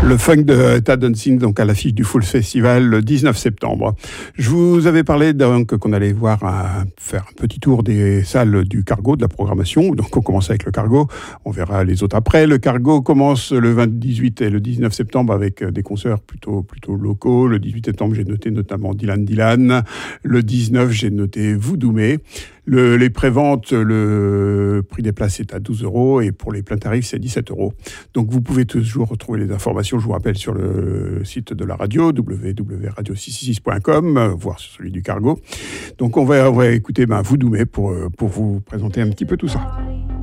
Le funk de Tad Dancing, donc à l'affiche du Full Festival le 19 septembre. Je vous avais parlé donc qu'on allait faire un petit tour des salles du Cargo, de la programmation. Donc on commence avec le Cargo, on verra les autres après. Le Cargo commence le 18 et le 19 septembre avec des concerts plutôt locaux. Le 18 septembre, j'ai noté notamment Dylan. Le 19, j'ai noté Voudoumé. Les préventes, le prix des places est à 12 € et pour les pleins tarifs, c'est 17 €. Donc vous pouvez toujours retrouver les informations, je vous rappelle, sur le site de la radio, www.radio666.com, voire sur celui du Cargo. Donc on va écouter Voudoumé pour vous présenter un petit peu tout ça.